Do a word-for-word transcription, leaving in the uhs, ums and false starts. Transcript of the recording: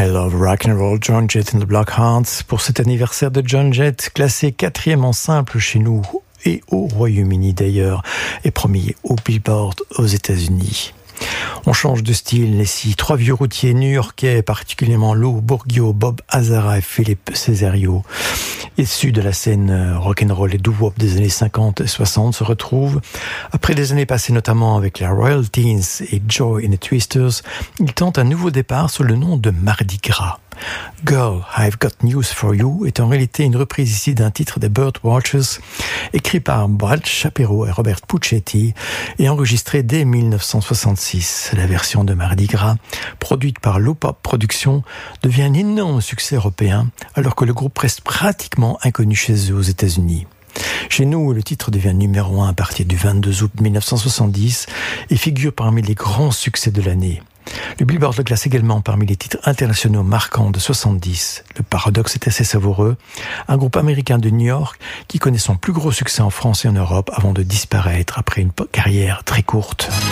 I Love Rock and Roll, Joan Jett and the Blockhearts, pour cet anniversaire de Joan Jett, classé quatrième en simple chez nous et au Royaume-Uni d'ailleurs, et premier au Billboard aux États-Unis. On change de style, les six, trois vieux routiers new-yorkais, particulièrement Lou Bourgio, Bob Hazara et Philippe Cesario, issus de la scène rock'n'roll et doo-wop des années cinquante et soixante, se retrouvent. Après des années passées notamment avec la Royal Teens et Joy and the Twisters, ils tentent un nouveau départ sous le nom de Mardi Gras. Girl, I've Got News for You est en réalité une reprise ici d'un titre des Birdwatchers, écrit par Brad Shapiro et Robert Puccetti et enregistré dès dix-neuf cent soixante-six. La version de Mardi Gras, produite par Low-Pop Productions, devient un énorme succès européen, alors que le groupe reste pratiquement inconnu chez eux aux États-Unis. Chez nous, le titre devient numéro un à partir du vingt-deux août dix-neuf cent soixante-dix et figure parmi les grands succès de l'année. Le Billboard le classe également parmi les titres internationaux marquants de soixante-dix. Le paradoxe est assez savoureux. Un groupe américain de New York qui connaît son plus gros succès en France et en Europe avant de disparaître après une carrière très courte.